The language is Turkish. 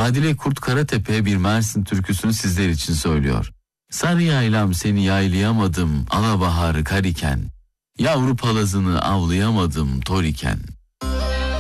Adile Kurt Karatepe bir Mersin türküsünü sizler için söylüyor. Sarı yaylam seni yaylayamadım, alabaharı kar iken. Yavru palazını avlayamadım tor iken.